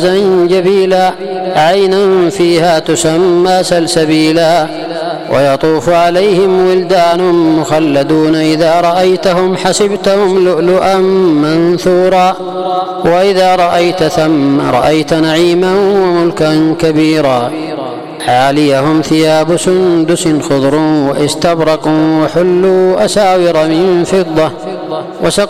زنجبيلا عينا فيها تسمى سلسبيلا ويطوف عليهم ولدان مخلدون إذا رأيتهم حسبتهم لؤلؤا منثورا وإذا رأيت ثم رأيت نعيما وملكا كبيرا عاليهم ثياب سندس خضر واستبرق وحلوا أساور من فضة